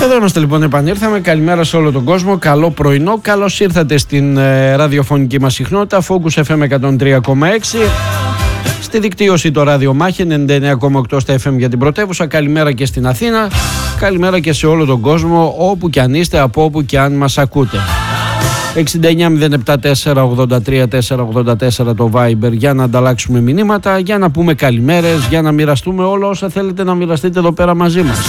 Εδώ είμαστε λοιπόν, επανήρθαμε. Καλημέρα σε όλο τον κόσμο. Καλό πρωινό. Καλώς ήρθατε στην ραδιοφωνική μας συχνότητα Focus FM 103,6. Στη δικτύωση το ράδιο Μάχη 99,8 στα FM για την πρωτεύουσα. Καλημέρα και στην Αθήνα. Καλημέρα και σε όλο τον κόσμο, όπου και αν είστε, από όπου και αν μας ακούτε. 69-074-83-484 το Viber για να ανταλλάξουμε μηνύματα, για να πούμε καλημέρες, για να μοιραστούμε όλα όσα θέλετε να μοιραστείτε εδώ πέρα μαζί μας.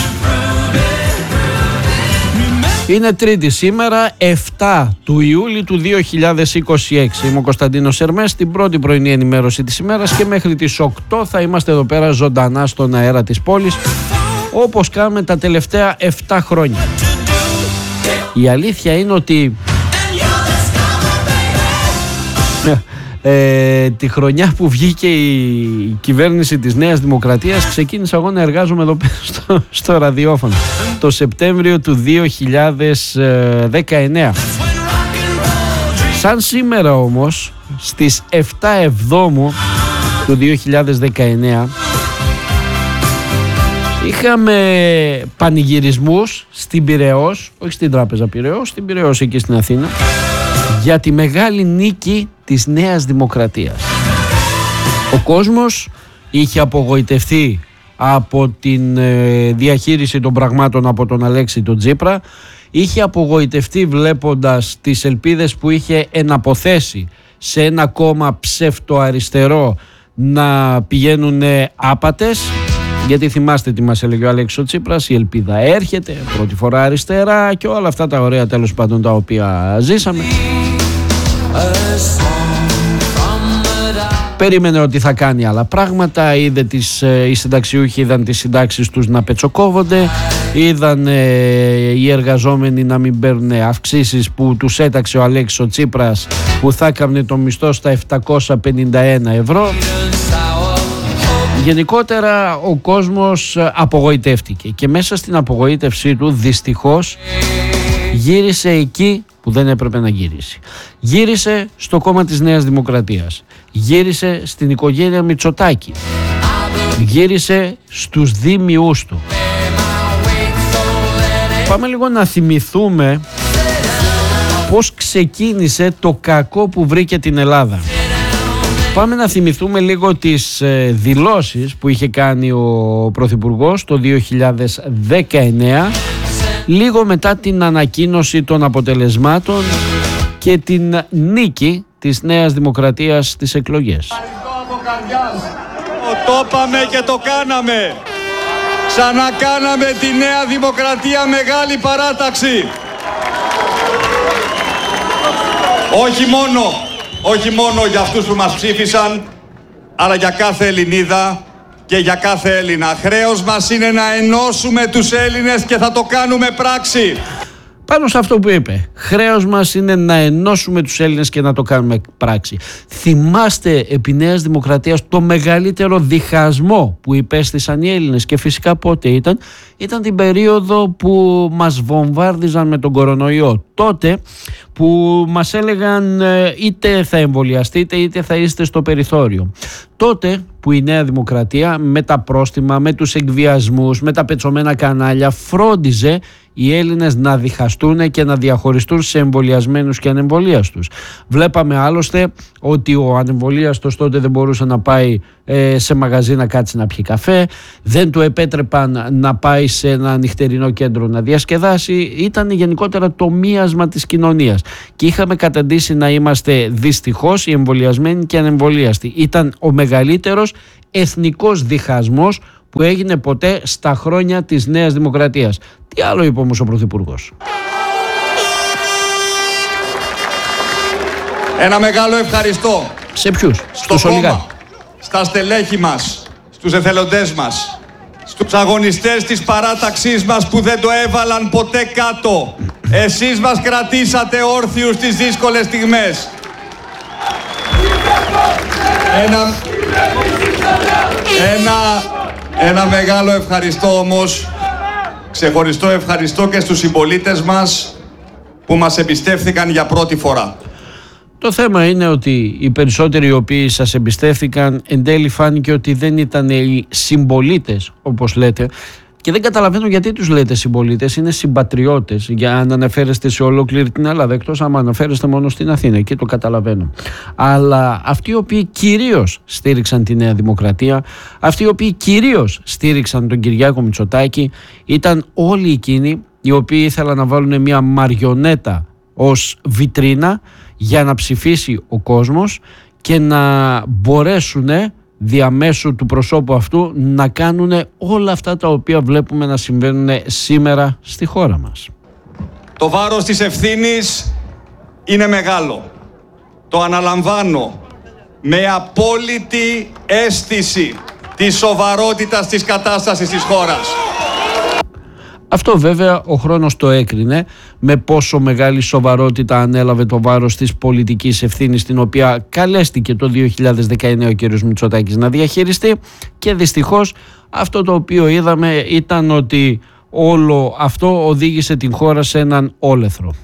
Είναι Τρίτη σήμερα, 7 του Ιούλη του 2026. Είμαι ο Κωνσταντίνος Ερμές, στην πρώτη πρωινή ενημέρωση της ημέρας και μέχρι τις 8 θα είμαστε εδώ πέρα ζωντανά στον αέρα της πόλης, όπως κάνουμε τα τελευταία 7 χρόνια. Η αλήθεια είναι ότι τη χρονιά που βγήκε η κυβέρνηση της Νέας Δημοκρατίας ξεκίνησα εγώ να εργάζομαι εδώ πέρα στο ραδιόφωνο το Σεπτέμβριο του 2019. Σαν σήμερα όμως, στις 7 Εβδόμου του 2019 είχαμε πανηγυρισμούς στην Πειραιώς, όχι στην Τράπεζα Πειραιώς, στην Πειραιώς εκεί στην Αθήνα, για τη μεγάλη νίκη της Νέας Δημοκρατίας. Ο κόσμος είχε απογοητευτεί από την διαχείριση των πραγμάτων από τον Αλέξη τον Τσίπρα, είχε απογοητευτεί βλέποντας τις ελπίδες που είχε εναποθέσει σε ένα κόμμα ψευτοαριστερό να πηγαίνουν άπατες, γιατί θυμάστε τι μας έλεγε ο Αλέξης ο Τσίπρας, η ελπίδα έρχεται, πρώτη φορά αριστερά και όλα αυτά τα ωραία τέλος πάντων τα οποία ζήσαμε. Περίμενε ότι θα κάνει άλλα πράγματα, είδε οι συνταξιούχοι είδαν τις συντάξεις τους να πετσοκόβονται, είδαν οι εργαζόμενοι να μην παίρνουν αυξήσεις που τους έταξε ο Αλέξης ο Τσίπρας, που θα έκαμνε το μισθό στα 751 ευρώ. Γενικότερα ο κόσμος απογοητεύτηκε και μέσα στην απογοήτευσή του δυστυχώς γύρισε εκεί που δεν έπρεπε να γυρίσει. Γύρισε στο κόμμα της Νέας Δημοκρατίας. Γύρισε στην οικογένεια Μητσοτάκη. Γύρισε στους δήμιους του. Πάμε λίγο να θυμηθούμε πώς ξεκίνησε το κακό που βρήκε την Ελλάδα. Πάμε να θυμηθούμε λίγο τις δηλώσεις που είχε κάνει ο Πρωθυπουργός το 2019, λίγο μετά την ανακοίνωση των αποτελεσμάτων και την νίκη της Νέας Δημοκρατίας στις εκλογές. Το είπαμε και το κάναμε. Ξανακάναμε τη Νέα Δημοκρατία μεγάλη παράταξη. Όχι μόνο για αυτούς που μας ψήφισαν, αλλά για κάθε Ελληνίδα και για κάθε Έλληνα. Χρέος μας είναι να ενώσουμε τους Έλληνες και θα το κάνουμε πράξη. Πάνω σε αυτό που είπε, χρέος μας είναι να ενώσουμε τους Έλληνες και να το κάνουμε πράξη. Θυμάστε επί Νέας Δημοκρατίας το μεγαλύτερο διχασμό που υπέστησαν οι Έλληνες, και φυσικά πότε ήταν την περίοδο που μας βομβάρδιζαν με τον κορονοϊό. Τότε που μας έλεγαν είτε θα εμβολιαστείτε είτε θα είστε στο περιθώριο. Τότε που η Νέα Δημοκρατία με τα πρόστιμα, με τους εκβιασμούς, με τα πετσωμένα κανάλια φρόντιζε οι Έλληνες να διχαστούν και να διαχωριστούν σε εμβολιασμένους και ανεμβολίαστους. Βλέπαμε άλλωστε ότι ο ανεμβολίαστος τότε δεν μπορούσε να πάει σε μαγαζί να κάτσει να πιει καφέ, δεν του επέτρεπαν να πάει σε ένα νυχτερινό κέντρο να διασκεδάσει. Ήταν γενικότερα το μίασμα της κοινωνίας και είχαμε καταντήσει να είμαστε δυστυχώς οι εμβολιασμένοι και ανεμβολίαστοι. Ήταν ο μεγαλύτερος εθνικός διχασμός που έγινε ποτέ στα χρόνια της Νέας Δημοκρατίας. Τι άλλο είπε όμως ο Πρωθυπουργός? Ένα μεγάλο ευχαριστώ. Σε ποιους? Στο κόμμα, στα στελέχη μας, στους εθελοντές μας, στους αγωνιστές της παράταξής μας που δεν το έβαλαν ποτέ κάτω. Εσείς μας κρατήσατε όρθιους στις δύσκολες στιγμές. Ένα μεγάλο ευχαριστώ όμως, ξεχωριστό ευχαριστώ και στους συμπολίτες μας που μας εμπιστεύθηκαν για πρώτη φορά. Το θέμα είναι ότι οι περισσότεροι οι οποίοι σας εμπιστεύθηκαν εν τέλει φάνηκε ότι δεν ήταν οι συμπολίτες όπως λέτε Και δεν καταλαβαίνω γιατί τους λέτε συμπολίτες, είναι συμπατριώτες, για να αναφέρεστε σε ολόκληρη την Ελλάδα, εκτός άμα αναφέρεστε μόνο στην Αθήνα, εκεί το καταλαβαίνω. Αλλά αυτοί οι οποίοι κυρίως στήριξαν τη Νέα Δημοκρατία, αυτοί οι οποίοι κυρίως στήριξαν τον Κυριάκο Μητσοτάκη, ήταν όλοι εκείνοι οι οποίοι ήθελαν να βάλουν μια μαριονέτα ως βιτρίνα για να ψηφίσει ο κόσμος και να μπορέσουν διαμέσου του προσώπου αυτού να κάνουν όλα αυτά τα οποία βλέπουμε να συμβαίνουν σήμερα στη χώρα μας. Το βάρος της ευθύνης είναι μεγάλο. Το αναλαμβάνω με απόλυτη αίσθηση της σοβαρότητας της κατάστασης της χώρας. Αυτό βέβαια ο χρόνος το έκρινε με πόσο μεγάλη σοβαρότητα ανέλαβε το βάρος της πολιτικής ευθύνης, την οποία καλέστηκε το 2019 ο κ. Μητσοτάκης να διαχειριστεί, και δυστυχώς αυτό το οποίο είδαμε ήταν ότι όλο αυτό οδήγησε την χώρα σε έναν όλεθρο.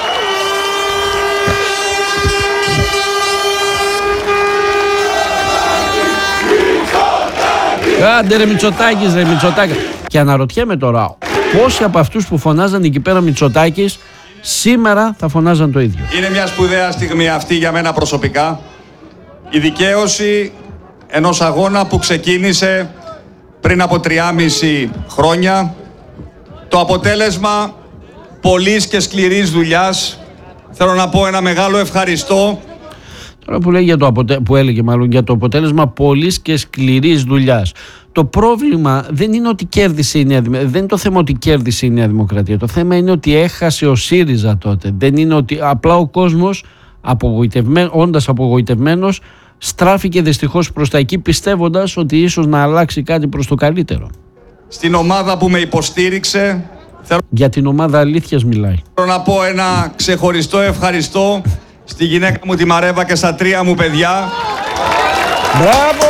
Άντε ρε Μητσοτάκης, ρε Μητσοτάκη. Και αναρωτιέμαι τώρα, πόσοι από αυτούς που φωνάζαν εκεί πέρα Μητσοτάκης σήμερα θα φωνάζαν το ίδιο. Είναι μια σπουδαία στιγμή αυτή για μένα προσωπικά. Η δικαίωση ενός αγώνα που ξεκίνησε πριν από 3,5 χρόνια. Το αποτέλεσμα πολλής και σκληρής δουλειάς. Θέλω να πω ένα μεγάλο ευχαριστώ. Τώρα που έλεγε για το αποτέλεσμα πολλής και σκληρής δουλειάς. Το πρόβλημα δεν είναι ότι κέρδισε η Νέα Δημοκρατία. Δεν είναι το θέμα ότι κέρδισε η Νέα Δημοκρατία. Το θέμα είναι ότι έχασε ο ΣΥΡΙΖΑ τότε. Δεν είναι ότι απλά ο κόσμος, όντας απογοητευμένος, στράφηκε δυστυχώς προς τα εκεί, πιστεύοντας ότι ίσως να αλλάξει κάτι προς το καλύτερο. Στην ομάδα που με υποστήριξε. Για την ομάδα αλήθειας μιλάει. Θέλω να πω ένα ξεχωριστό ευχαριστώ στη γυναίκα μου τη Μαρέβα και στα 3 μου παιδιά. Μπράβο!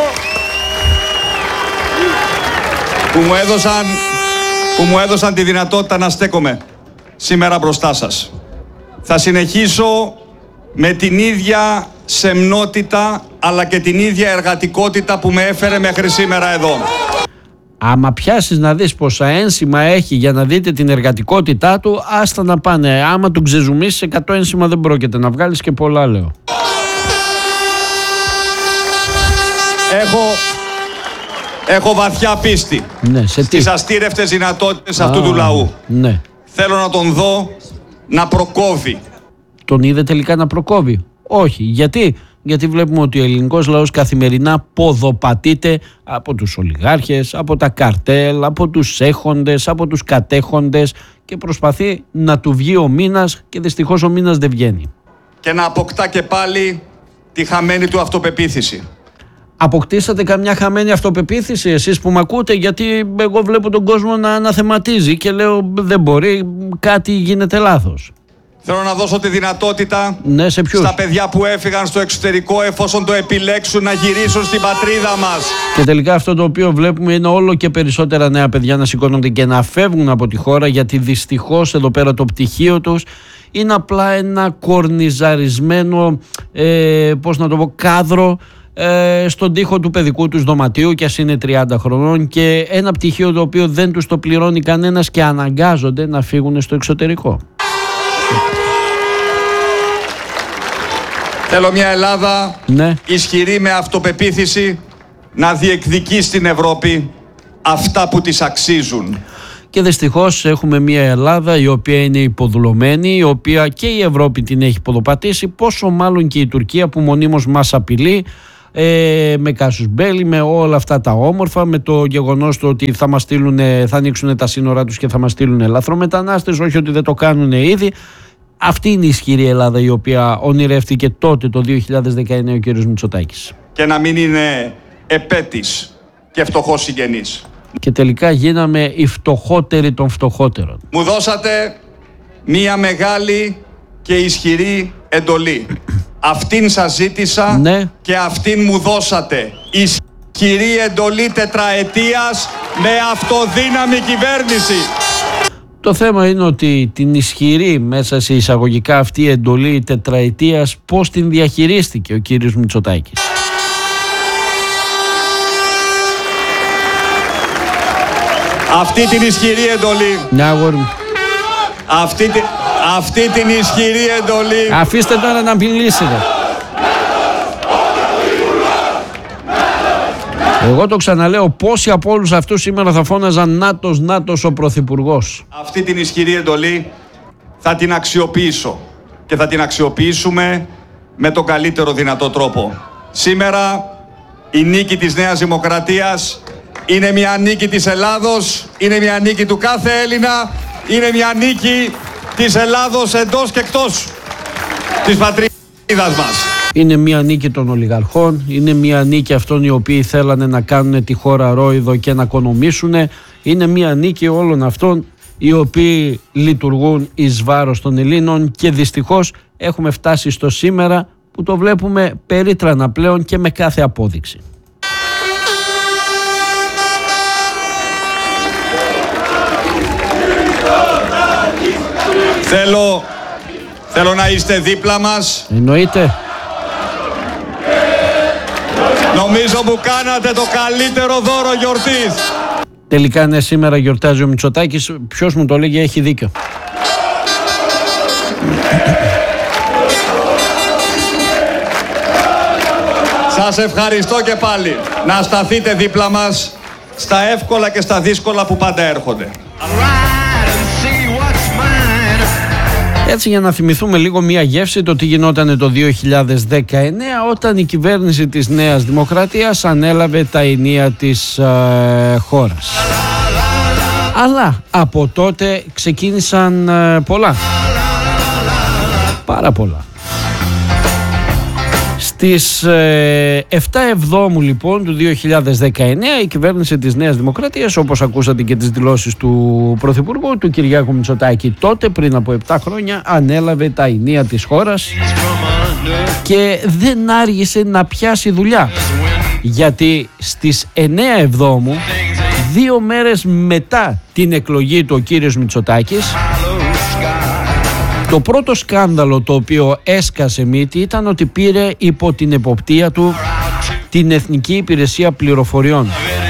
Που μου έδωσαν τη δυνατότητα να στέκομαι σήμερα μπροστά σας. Θα συνεχίσω με την ίδια σεμνότητα αλλά και την ίδια εργατικότητα που με έφερε μέχρι σήμερα εδώ. Άμα πιάσεις να δεις πόσα ένσημα έχει για να δείτε την εργατικότητά του, άστα να πάνε. Άμα του ξεζουμίσεις 100 ένσημα δεν πρόκειται να βγάλεις, και πολλά λέω. Έχω βαθιά πίστη στις αστήρευτες δυνατότητες αυτού του λαού. Ναι. Θέλω να τον δω να προκόβει. Τον είδε τελικά να προκόβει? Όχι. Γιατί βλέπουμε ότι ο ελληνικός λαός καθημερινά ποδοπατείται από τους ολιγάρχες, από τα καρτέλ, από τους έχοντες, από τους κατέχοντες, και προσπαθεί να του βγει ο μήνας, και δυστυχώς ο μήνας δεν βγαίνει. Και να αποκτά και πάλι τη χαμένη του αυτοπεποίθηση. Αποκτήσατε καμιά χαμένη αυτοπεποίθηση εσείς που με ακούτε? Γιατί εγώ βλέπω τον κόσμο να αναθεματίζει και λέω δεν μπορεί, κάτι γίνεται λάθος. Θέλω να δώσω τη δυνατότητα σε ποιους? Στα παιδιά που έφυγαν στο εξωτερικό, εφόσον το επιλέξουν, να γυρίσουν στην πατρίδα μας. Και τελικά αυτό το οποίο βλέπουμε είναι όλο και περισσότερα νέα παιδιά να σηκώνονται και να φεύγουν από τη χώρα, γιατί δυστυχώς εδώ πέρα το πτυχίο τους είναι απλά ένα κορνιζαρισμένο κάδρο στον τοίχο του παιδικού τους δωματίου, και ας είναι 30 χρονών, και ένα πτυχίο το οποίο δεν τους το πληρώνει κανένας και αναγκάζονται να φύγουν στο εξωτερικό. Θέλω μια Ελλάδα ισχυρή με αυτοπεποίθηση να διεκδικεί στην Ευρώπη αυτά που της αξίζουν. Και δυστυχώς έχουμε μια Ελλάδα η οποία είναι υποδουλωμένη, η οποία και η Ευρώπη την έχει ποδοπατήσει, πόσο μάλλον και η Τουρκία που μονίμως μας απειλεί με κάσους μπέλι, με όλα αυτά τα όμορφα, με το γεγονός το ότι θα ανοίξουν τα σύνορά τους και θα μας στείλουν λαθρομετανάστες, όχι ότι δεν το κάνουν ήδη. Αυτή είναι η ισχυρή Ελλάδα η οποία ονειρεύτηκε τότε το 2019 ο κ. Μητσοτάκης. Και να μην είναι επέτης και φτωχός συγγενής. Και τελικά γίναμε οι φτωχότεροι των φτωχότερων. Μου δώσατε μία μεγάλη και ισχυρή εντολή. Αυτήν σας ζήτησα και αυτήν μου δώσατε. Ισχυρή εντολή τετραετίας με αυτοδύναμη κυβέρνηση. Το θέμα είναι ότι την ισχυρή, μέσα σε εισαγωγικά, αυτή η εντολή τετραετίας, πώς την διαχειρίστηκε ο κύριος Μητσοτάκης. αυτή την ισχυρή εντολή. Ναι, αγόρι μου. Αυτή την ισχυρή εντολή. Αφήστε τώρα να μιλήσετε. Εγώ το ξαναλέω, πόσοι από όλους αυτούς σήμερα θα φώναζαν Νάτος ο Πρωθυπουργός. Αυτή την ισχυρή εντολή θα την αξιοποιήσω και θα την αξιοποιήσουμε με τον καλύτερο δυνατό τρόπο. Σήμερα η νίκη της Νέας Δημοκρατίας είναι μια νίκη της Ελλάδος, είναι μια νίκη του κάθε Έλληνα, είναι μια νίκη της Ελλάδος εντός και εκτός της πατρίδας μας. Είναι μια νίκη των ολιγαρχών, είναι μια νίκη αυτών οι οποίοι θέλανε να κάνουν τη χώρα ρόιδο και να οικονομήσουν, είναι μια νίκη όλων αυτών οι οποίοι λειτουργούν εις βάρος των Ελλήνων και δυστυχώς έχουμε φτάσει στο σήμερα που το βλέπουμε περίτρανα πλέον και με κάθε απόδειξη. Θέλω να είστε δίπλα μας. Εννοείται. Νομίζω που κάνατε το καλύτερο δώρο γιορτής. Τελικά ναι, σήμερα γιορτάζει ο Μητσοτάκης. Ποιος μου το λέγει, έχει δίκιο. Σας ευχαριστώ και πάλι. Να σταθείτε δίπλα μας στα εύκολα και στα δύσκολα που πάντα έρχονται. Έτσι, για να θυμηθούμε λίγο μία γεύση το τι γινόταν το 2019 όταν η κυβέρνηση της Νέας Δημοκρατίας ανέλαβε τα ενία της χώρας. Αλλά από τότε ξεκίνησαν πάρα πολλά. Στις 7 Εβδόμου λοιπόν του 2019 η κυβέρνηση της Νέας Δημοκρατίας, όπως ακούσατε και τις δηλώσεις του Πρωθυπουργού, του Κυριάκου Μητσοτάκη, τότε πριν από 7 χρόνια ανέλαβε τα ενία της χώρας και δεν άργησε να πιάσει δουλειά, γιατί στις 9 Εβδόμου, 2 μέρες μετά την εκλογή του ο κύριος Μητσοτάκης, το πρώτο σκάνδαλο το οποίο έσκασε μύτη ήταν ότι πήρε υπό την εποπτεία του την Εθνική Υπηρεσία Πληροφοριών.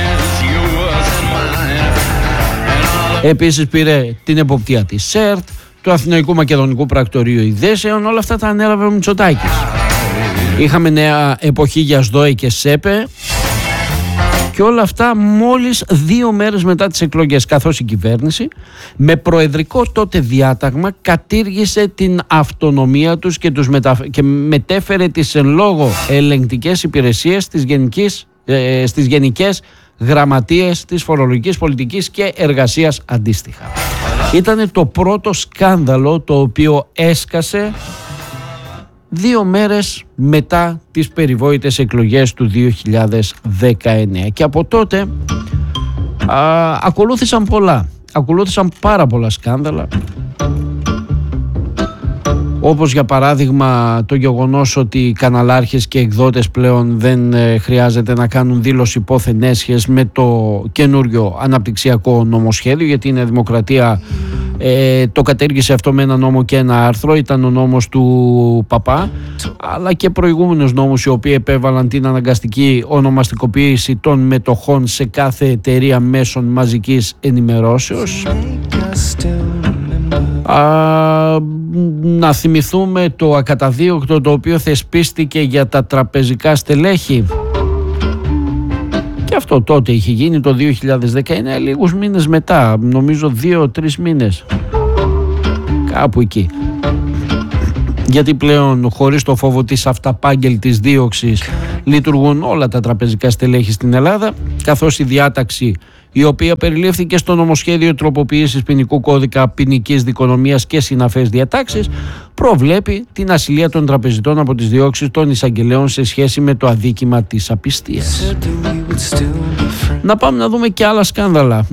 Επίσης πήρε την εποπτεία της ΣΕΡΤ, του Αθηναϊκού Μακεδονικού Πρακτορείου Ειδέσεων, όλα αυτά τα ανέλαβε ο Μητσοτάκης. Είχαμε νέα εποχή για ΣΔΟΕ και ΣΕΠΕ και όλα αυτά μόλις 2 μέρες μετά τις εκλογές, καθώς η κυβέρνηση με προεδρικό τότε διάταγμα κατήργησε την αυτονομία τους και μετέφερε τις εν λόγω ελεγκτικές υπηρεσίες στις γενικές γραμματείες της φορολογικής πολιτικής και εργασίας αντίστοιχα. Ήταν το πρώτο σκάνδαλο το οποίο έσκασε 2 μέρες μετά τις περιβόητες εκλογές του 2019 και από τότε ακολούθησαν πάρα πολλά σκάνδαλα, όπως για παράδειγμα το γεγονός ότι οι καναλάρχες και εκδότες πλέον δεν χρειάζεται να κάνουν δήλωση υπόθεν έσχες με το καινούριο αναπτυξιακό νομοσχέδιο, γιατί η Νέα Δημοκρατία το κατέργησε αυτό με ένα νόμο και ένα άρθρο. Ήταν ο νόμος του Παπά, αλλά και προηγούμενους νόμους οι οποίοι επέβαλαν την αναγκαστική ονομαστικοποίηση των μετοχών σε κάθε εταιρεία μέσων μαζικής ενημερώσεως. Να θυμηθούμε το ακαταδίωκτο το οποίο θεσπίστηκε για τα τραπεζικά στελέχη, και αυτό τότε είχε γίνει το 2019, λίγους μήνες μετά, νομίζω 2-3 μήνες, κάπου εκεί. Γιατί πλέον χωρίς το φόβο της αυταπάγγελτης δίωξης λειτουργούν όλα τα τραπεζικά στελέχη στην Ελλάδα, καθώς η διάταξη η οποία περιλήφθηκε στο νομοσχέδιο τροποποίησης ποινικού κώδικα ποινικής δικονομίας και συναφές διατάξεις προβλέπει την ασυλία των τραπεζιτών από τις διώξεις των εισαγγελέων σε σχέση με το αδίκημα της απιστίας. Να πάμε να δούμε και άλλα σκάνδαλα.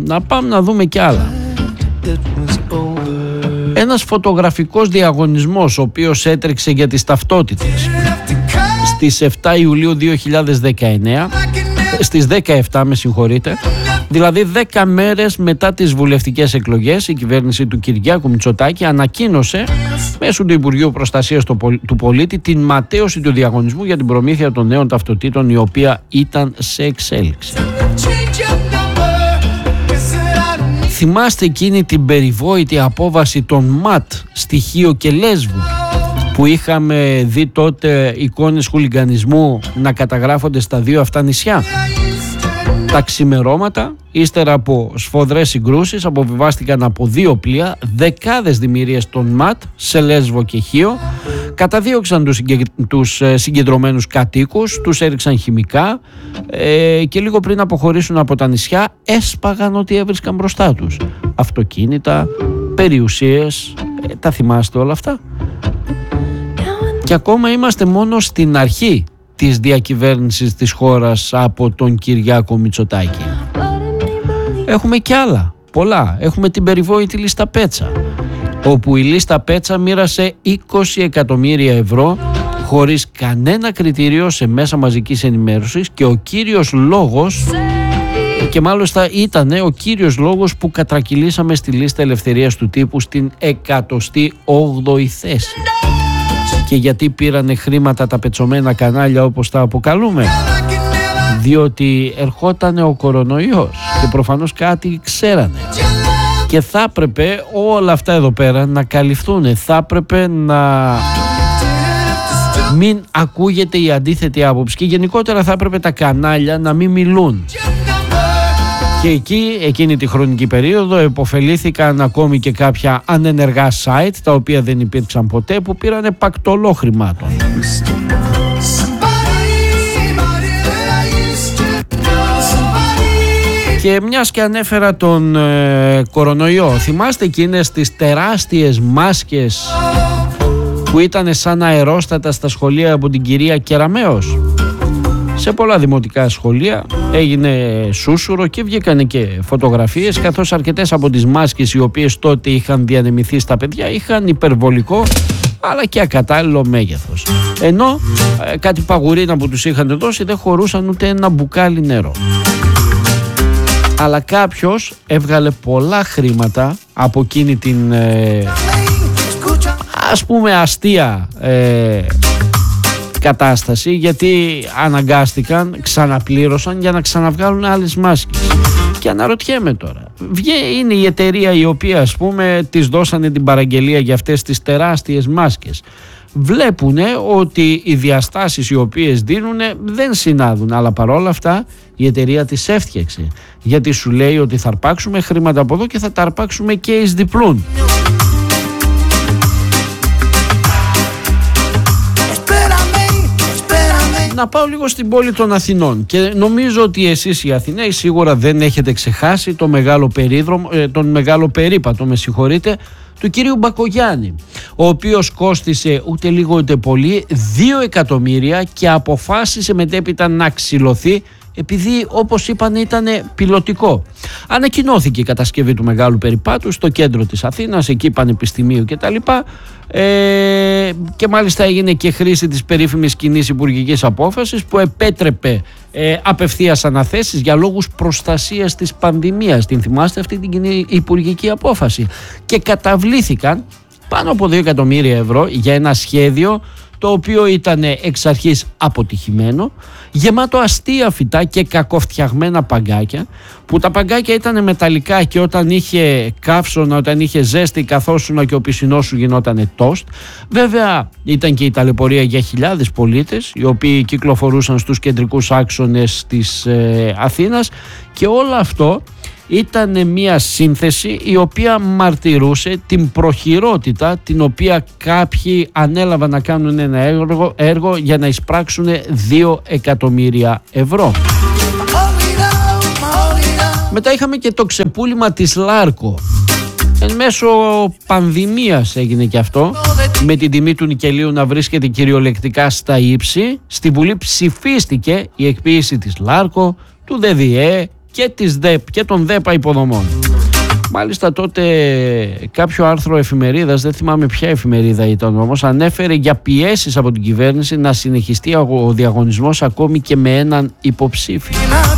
Ένας φωτογραφικός διαγωνισμός ο οποίος έτρεξε για τις ταυτότητες στις 7 Ιουλίου 2019, στις 17 με συγχωρείτε, δηλαδή 10 μέρες μετά τις βουλευτικές εκλογές, η κυβέρνηση του Κυριάκου Μητσοτάκη ανακοίνωσε μέσω του Υπουργείου Προστασίας του Πολίτη την ματαίωση του διαγωνισμού για την προμήθεια των νέων ταυτοτήτων, η οποία ήταν σε εξέλιξη. Θυμάστε εκείνη την περιβόητη απόβαση των ΜΑΤ στη Χίο και Λέσβου, που είχαμε δει τότε εικόνες χουλιγκανισμού να καταγράφονται στα δύο αυτά νησιά? Τα ξημερώματα, ύστερα από σφοδρές συγκρούσεις, αποβιβάστηκαν από δύο πλοία δεκάδες δημιουργίες των ΜΑΤ σε Λέσβο και Χίο, καταδίωξαν τους συγκεντρωμένους κατοίκους, τους έριξαν χημικά και λίγο πριν αποχωρήσουν από τα νησιά έσπαγαν ό,τι έβρισκαν μπροστά τους. Αυτοκίνητα, περιουσίες, τα θυμάστε όλα αυτά? Και ακόμα είμαστε μόνο στην αρχή της διακυβέρνησης της χώρας από τον Κυριάκο Μητσοτάκη. Έχουμε κι άλλα, πολλά. Έχουμε την περιβόητη λίστα Πέτσα, όπου η λίστα Πέτσα μοίρασε 20 εκατομμύρια ευρώ χωρίς κανένα κριτήριο σε μέσα μαζικής ενημέρωσης, και ο κύριος λόγος, και μάλιστα ήταν ο κύριος λόγος που κατρακυλήσαμε στη λίστα ελευθερίας του τύπου στην 108η θέση. Και γιατί πήρανε χρήματα τα πετσωμένα κανάλια, όπως τα αποκαλούμε? Διότι ερχότανε ο κορονοϊός και προφανώς κάτι ξέρανε. Και θα έπρεπε όλα αυτά εδώ πέρα να καλυφθούν. Θα έπρεπε να μην ακούγεται η αντίθετη άποψη, και γενικότερα θα έπρεπε τα κανάλια να μην μιλούν. Και εκείνη τη χρονική περίοδο επωφελήθηκαν ακόμη και κάποια ανενεργά site, τα οποία δεν υπήρξαν ποτέ, που πήρανε πακτολό χρημάτων. Και μιας και ανέφερα τον κορονοϊό, θυμάστε εκείνες τις τεράστιες μάσκες που ήταν σαν αερόστατα στα σχολεία από την κυρία Κεραμέως? Σε πολλά δημοτικά σχολεία έγινε σούσουρο και βγήκανε και φωτογραφίες, καθώς αρκετές από τις μάσκες οι οποίες τότε είχαν διανεμηθεί στα παιδιά είχαν υπερβολικό αλλά και ακατάλληλο μέγεθος. Ενώ κάτι παγουρίνα που τους είχαν δώσει δεν χωρούσαν ούτε ένα μπουκάλι νερό. Αλλά κάποιος έβγαλε πολλά χρήματα από εκείνη την ας πούμε αστεία κατάσταση, γιατί αναγκάστηκαν, ξαναπλήρωσαν για να ξαναβγάλουν άλλες μάσκες. Και αναρωτιέμαι τώρα, είναι η εταιρεία η οποία ας πούμε της δώσανε την παραγγελία για αυτές τις τεράστιες μάσκες. Βλέπουνε ότι οι διαστάσεις οι οποίες δίνουνε δεν συνάδουν, αλλά παρόλα αυτά η εταιρεία τις έφτιαξε, γιατί σου λέει ότι θα αρπάξουμε χρήματα από εδώ και θα τα αρπάξουμε και εις διπλούν. Να πάω λίγο στην πόλη των Αθηνών, και νομίζω ότι εσείς οι Αθηναίοι σίγουρα δεν έχετε ξεχάσει τον μεγάλο περίπατο, του κυρίου Μπακογιάννη, ο οποίος κόστισε ούτε λίγο ούτε πολύ 2 εκατομμύρια και αποφάσισε μετέπειτα να ξυλωθεί, επειδή όπως είπαν ήταν πιλωτικό. Ανακοινώθηκε η κατασκευή του μεγάλου περιπάτου στο κέντρο της Αθήνας, εκεί πανεπιστημίου κτλ. Και μάλιστα έγινε και χρήση της περίφημης κοινής υπουργικής απόφασης που επέτρεπε απευθείας αναθέσεις για λόγους προστασίας της πανδημίας. Την θυμάστε αυτή την κοινή υπουργική απόφαση? Και καταβλήθηκαν πάνω από 2 εκατομμύρια ευρώ για ένα σχέδιο το οποίο ήταν εξ αρχής αποτυχημένο, γεμάτο αστεία φυτά και κακοφτιαγμένα παγκάκια, που τα παγκάκια ήταν μεταλλικά και όταν είχε καύσωνα, όταν είχε ζέστη, καθόσουνα και ο πισινός σου γινότανε τόστ. Βέβαια ήταν και η ταλαιπωρία για χιλιάδες πολίτες οι οποίοι κυκλοφορούσαν στους κεντρικούς άξονες της Αθήνας, και όλο αυτό ήταν μια σύνθεση η οποία μαρτυρούσε την προχειρότητα την οποία κάποιοι ανέλαβαν να κάνουν ένα έργο για να εισπράξουν 2 εκατομμύρια ευρώ. Μετά είχαμε και το ξεπούλημα της Λάρκο. Εν μέσω πανδημίας έγινε και αυτό, με την τιμή του νικελίου να βρίσκεται κυριολεκτικά στα ύψη. Στη Βουλή ψηφίστηκε η εκποίηση της Λάρκο, του ΔΔΕ και των ΔΕΠΑ υποδομών. Μάλιστα τότε κάποιο άρθρο εφημερίδας, δεν θυμάμαι ποια εφημερίδα ήταν όμως, ανέφερε για πιέσεις από την κυβέρνηση να συνεχιστεί ο διαγωνισμός ακόμη και με έναν υποψήφιο.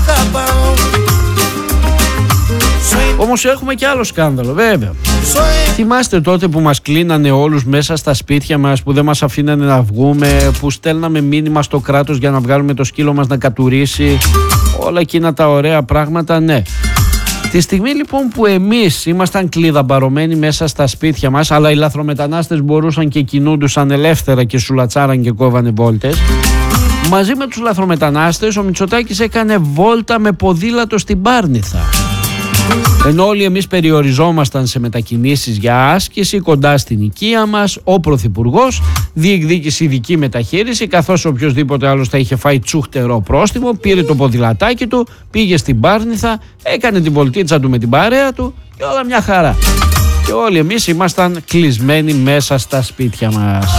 Όμως έχουμε και άλλο σκάνδαλο, βέβαια. Θυμάστε τότε που μας κλείνανε όλους μέσα στα σπίτια μας, που δεν μας αφήνανε να βγούμε, που στέλναμε μήνυμα στο κράτος για να βγάλουμε το σκύλο μας να κατουρίσει, όλα εκείνα τα ωραία πράγματα? Ναι. Τη στιγμή λοιπόν που εμείς ήμασταν κλειδαμπαρωμένοι μέσα στα σπίτια μας, αλλά οι λαθρομετανάστες μπορούσαν και κινούντουσαν ελεύθερα και σουλατσάραν και κόβανε βόλτες, μαζί με τους λαθρομετανάστες ο Μητσοτάκης έκανε βόλτα με ποδήλατο στην Πάρνηθα. Ενώ όλοι εμείς περιοριζόμασταν σε μετακινήσεις για άσκηση κοντά στην οικία μας, ο Πρωθυπουργός διεκδίκησε ειδική μεταχείριση, καθώς οποιοσδήποτε άλλος θα είχε φάει τσούχτερο πρόστιμο, πήρε το ποδηλατάκι του, πήγε στην Πάρνηθα, έκανε την βολτίτσα του με την παρέα του και όλα μια χαρά. Και όλοι εμείς ήμασταν κλεισμένοι μέσα στα σπίτια μας.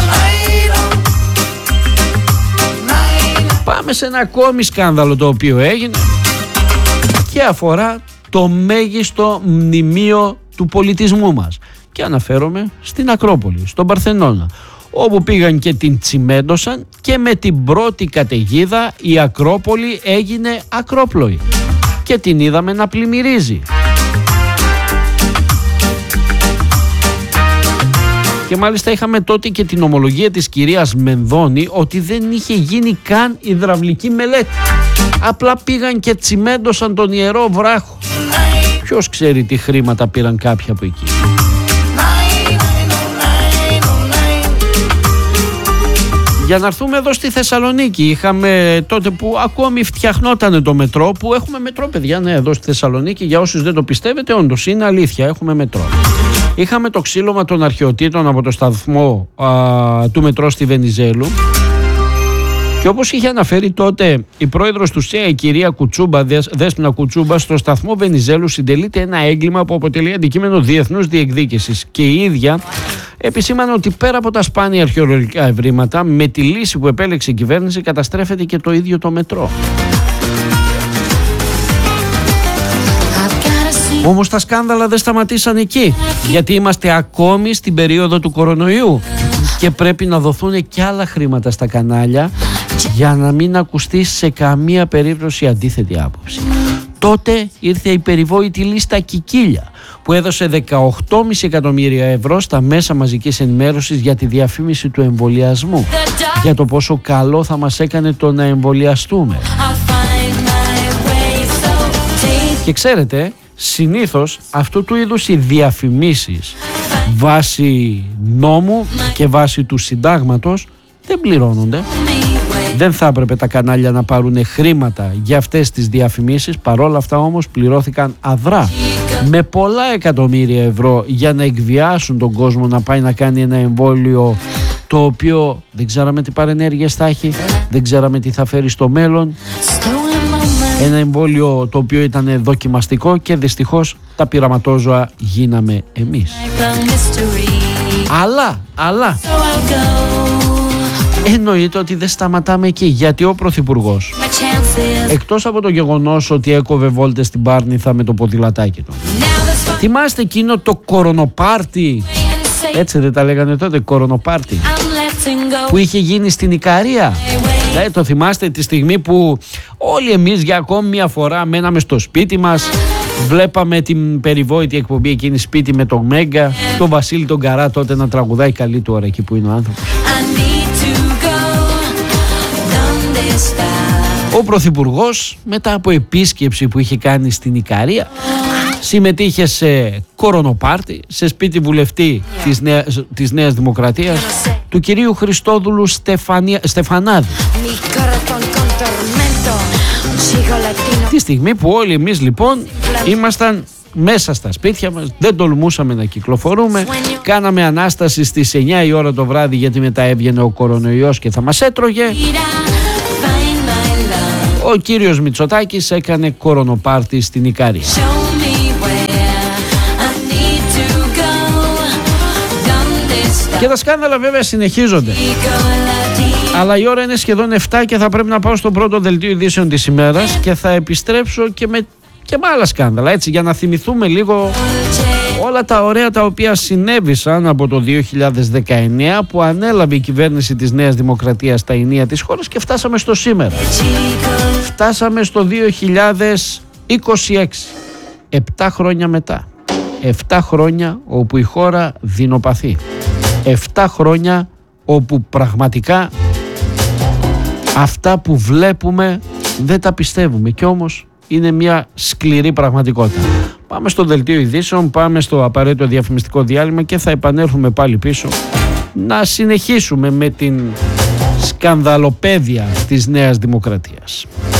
Πάμε σε ένα ακόμη σκάνδαλο το οποίο έγινε και αφορά το μέγιστο μνημείο του πολιτισμού μας. Και αναφέρομαι στην Ακρόπολη, στον Παρθενώνα, όπου πήγαν και την τσιμέντωσαν και με την πρώτη καταιγίδα η Ακρόπολη έγινε ακρόπλοη και την είδαμε να πλημμυρίζει. Και μάλιστα είχαμε τότε και την ομολογία της κυρίας Μενδώνη ότι δεν είχε γίνει καν υδραυλική μελέτη. Απλά πήγαν και τσιμέντωσαν τον Ιερό Βράχο. Ποιος ξέρει τι χρήματα πήραν κάποιοι από εκεί. Για να έρθουμε εδώ στη Θεσσαλονίκη, είχαμε τότε που ακόμη φτιαχνόταν το μετρό, που έχουμε μετρό παιδιά, ναι, εδώ στη Θεσσαλονίκη, για όσους δεν το πιστεύετε, όντως είναι αλήθεια, έχουμε μετρό. Είχαμε το ξύλωμα των αρχαιοτήτων από το σταθμό του μετρό στη Βενιζέλου. Και όπως είχε αναφέρει τότε η πρόεδρος του ΣΕΑ, η κυρία Κουτσούμπα, Δέσποινα Κουτσούμπα, στο σταθμό Βενιζέλου συντελείται ένα έγκλημα που αποτελεί αντικείμενο διεθνούς διεκδίκησης. Και η ίδια επισήμανε ότι πέρα από τα σπάνια αρχαιολογικά ευρήματα, με τη λύση που επέλεξε η κυβέρνηση καταστρέφεται και το ίδιο το μετρό. Όμως τα σκάνδαλα δεν σταματήσαν εκεί, γιατί είμαστε ακόμη στην περίοδο του κορονοϊού και πρέπει να δοθούν και άλλα χρήματα στα κανάλια για να μην ακουστεί σε καμία περίπτωση αντίθετη άποψη. Τότε ήρθε η περιβόητη λίστα Κικίλια που έδωσε 18,5 εκατομμύρια ευρώ στα μέσα μαζικής ενημέρωσης για τη διαφήμιση του εμβολιασμού, για το πόσο καλό θα μας έκανε το να εμβολιαστούμε. Και ξέρετε, συνήθως αυτού του είδους οι διαφημίσεις βάσει νόμου και βάσει του συντάγματος δεν πληρώνονται. Δεν θα έπρεπε τα κανάλια να πάρουν χρήματα για αυτές τις διαφημίσεις. Παρόλα αυτά όμως πληρώθηκαν αδρά με πολλά εκατομμύρια ευρώ για να εκβιάσουν τον κόσμο να πάει να κάνει ένα εμβόλιο το οποίο δεν ξέραμε τι παρενέργειες θα έχει, δεν ξέραμε τι θα φέρει στο μέλλον. Ένα εμβόλιο το οποίο ήταν δοκιμαστικό και δυστυχώς τα πειραματόζωα γίναμε εμείς. Αλλά εννοείται ότι δεν σταματάμε εκεί, γιατί ο Πρωθυπουργός, εκτός από το γεγονός ότι έκοβε βόλτες στην Πάρνηθα με το ποδηλατάκι του, θυμάστε εκείνο το κορονοπάρτι, έτσι δεν τα λέγανε τότε, κορονοπάρτι, που είχε γίνει στην Ικαρία? Το θυμάστε, τη στιγμή που όλοι εμείς για ακόμη μια φορά μέναμε στο σπίτι μας, βλέπαμε την περιβόητη εκπομπή εκείνη σπίτι με τον Μέγκα, τον Βασίλη τον Καρά τότε να τραγουδάει καλή του ώρα εκεί που είναι ο άνθρωπος. Ο Πρωθυπουργός μετά από επίσκεψη που είχε κάνει στην Ικαρία συμμετείχε σε κορονοπάρτι σε σπίτι βουλευτή της Νέας Δημοκρατίας, του κυρίου Χριστόδουλου Στεφανάδη. Τη στιγμή που όλοι εμείς λοιπόν ήμασταν μέσα στα σπίτια μας, δεν τολμούσαμε να κυκλοφορούμε, κάναμε ανάσταση στις 9 η ώρα το βράδυ γιατί μετά έβγαινε ο κορονοϊός και θα μας έτρωγε. Ο κύριος Μητσοτάκης έκανε κορονοπάρτι στην Ικαρία. Και τα σκάνδαλα βέβαια συνεχίζονται. Αλλά η ώρα είναι σχεδόν 7 και θα πρέπει να πάω στο πρώτο δελτίο ειδήσεων της ημέρας και θα επιστρέψω και με άλλα σκάνδαλα, έτσι, για να θυμηθούμε λίγο όλα τα ωραία τα οποία συνέβησαν από το 2019 που ανέλαβε η κυβέρνηση της Νέας Δημοκρατίας τα ηνία της χώρας και φτάσαμε στο σήμερα. Φτάσαμε στο 2026, 7 χρόνια μετά. 7 χρόνια όπου η χώρα δεινοπαθεί. 7 χρόνια όπου πραγματικά αυτά που βλέπουμε δεν τα πιστεύουμε και όμως είναι μια σκληρή πραγματικότητα. Πάμε στο δελτίο ειδήσεων, πάμε στο απαραίτητο διαφημιστικό διάλειμμα και θα επανέλθουμε πάλι πίσω να συνεχίσουμε με την σκανδαλοπαίδεια της Νέας Δημοκρατίας.